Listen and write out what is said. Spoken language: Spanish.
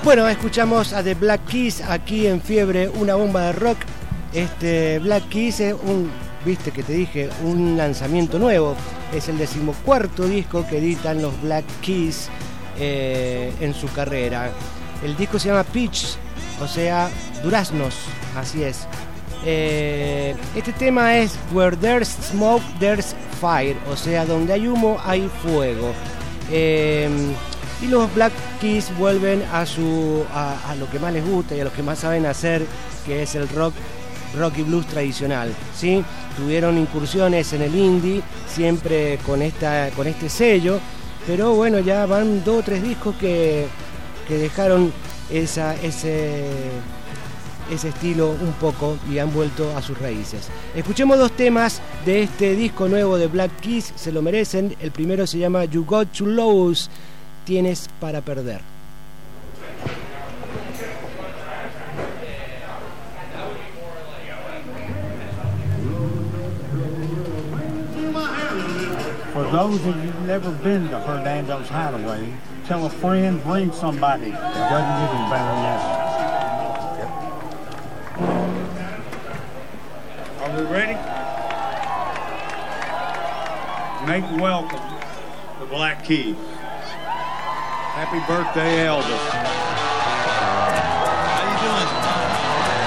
Bueno, escuchamos a The Black Keys aquí en Fiebre, una bomba de rock. Black Keys es viste que te dije, un lanzamiento nuevo. Es el 14º disco que editan los Black Keys en su carrera. El disco se llama Peach, o sea, duraznos, así es. Este tema es Where There's Smoke, There's Fire, o sea, donde hay humo hay fuego. Y los Black Keys vuelven a lo que más les gusta y a lo que más saben hacer, que es el rock y blues tradicional, ¿sí? Tuvieron incursiones en el indie, siempre con este sello, pero bueno, ya van 2 o 3 discos que dejaron ese estilo un poco y han vuelto a sus raíces. Escuchemos 2 temas de este disco nuevo de Black Keys, se lo merecen. El primero se llama You Got to Lose, tienes para perder. For those of you who've never been to Hernando's Hideaway, tell a friend, bring somebody. It doesn't get any better than that. Are we ready? Make welcome the Black Keys. Happy birthday, Elvis. How you doing?